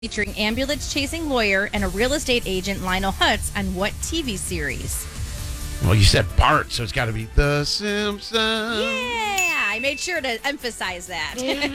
featuring ambulance-chasing lawyer and a real estate agent Lionel Hutz on what TV series? Well, you said Bart, so it's got to be The Simpsons. Yeah, I made sure to emphasize that.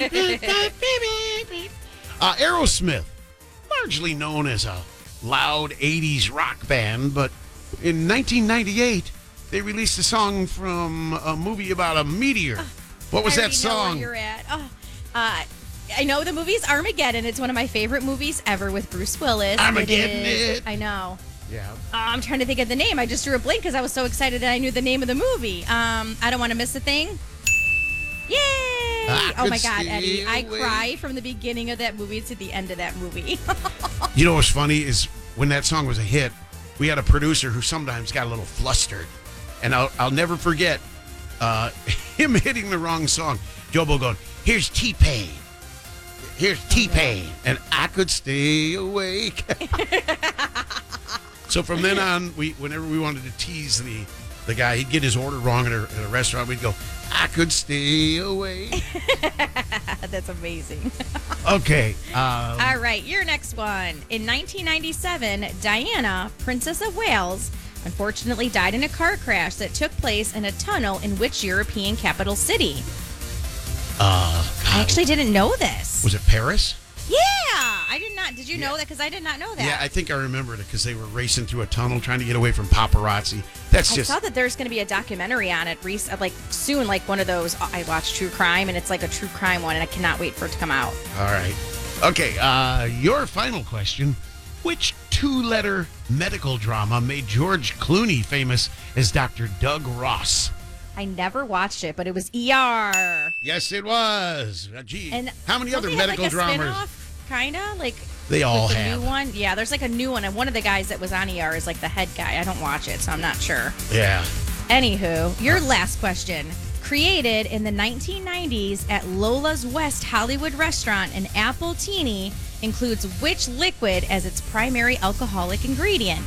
Aerosmith, largely known as a loud 80s rock band, but in 1998, they released a song from a movie about a meteor. What was that song? I know where you're at. I know the movie's Armageddon. It's one of my favorite movies ever with Bruce Willis. Armageddon. I know. Yeah. I'm trying to think of the name. I just drew a blank because I was so excited that I knew the name of the movie. I Don't Want to Miss a Thing. Yay! Oh my God, Eddie. I cry from the beginning of that movie to the end of that movie. You know what's funny is when that song was a hit, we had a producer who sometimes got a little flustered. And I'll never forget him hitting the wrong song. Jobo going, here's T-Pain. Here's T-Pain. And I could stay awake. So from then on, whenever we wanted to tease the guy, he'd get his order wrong at a restaurant. We'd go, I could stay awake. That's amazing. Okay. All right, your next one. In 1997, Diana, Princess of Wales, unfortunately died in a car crash that took place in a tunnel in which European capital city? I actually didn't know this. Was it Paris? Yeah, I did not. Did you know that? Because I did not know that. Yeah, I think I remembered it because they were racing through a tunnel trying to get away from paparazzi. I saw that there's going to be a documentary on it like soon, like one of those. I watch true crime, and it's like a true crime one, and I cannot wait for it to come out. All right. Okay, your final question. Which two-letter medical drama made George Clooney famous as Dr. Doug Ross? I never watched it, but it was ER. Yes, it was. Gee, and how many other medical dramas? Kind of like they all the have. New one. Yeah, there's like a new one, and one of the guys that was on ER is like the head guy. I don't watch it, so I'm not sure. Yeah. Anywho, your last question. Created in the 1990s at Lola's West Hollywood restaurant, an apple teeny includes which liquid as its primary alcoholic ingredient?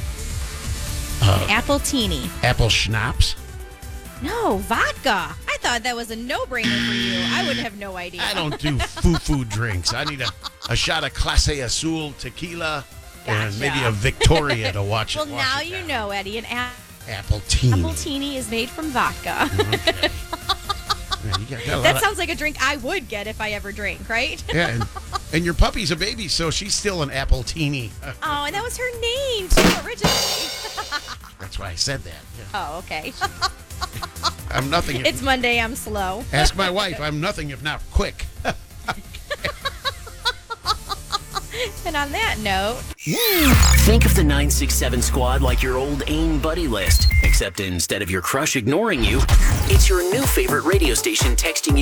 An apple teeny. Apple schnapps? No, vodka. I thought that was a no-brainer for you. I would have no idea. I don't do foo-foo drinks. I need a shot of Clase Azul tequila and maybe a Victoria to watch it. Well, now you know, Eddie. An apple teeny. Apple teeny is made from vodka. Okay. That sounds like a drink I would get if I ever drank, right? Yeah, and your puppy's a baby, so she's still an apple teeny. Oh, and that was her name, too, originally. That's why I said that. Yeah. Oh, okay. I'm nothing. It's Monday. I'm slow. Ask my wife. I'm nothing if not quick. And on that note, think of the 967 squad like your old AIM buddy list, except instead of your crush ignoring you, it's your new favorite radio station texting you